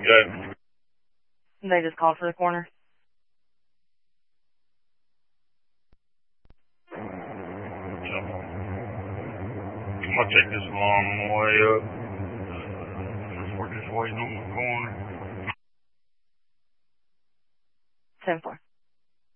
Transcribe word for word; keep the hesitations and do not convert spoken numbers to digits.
Okay. They just called for the corner. So, I'll take this long way up. We're just waiting on the corner. ten four.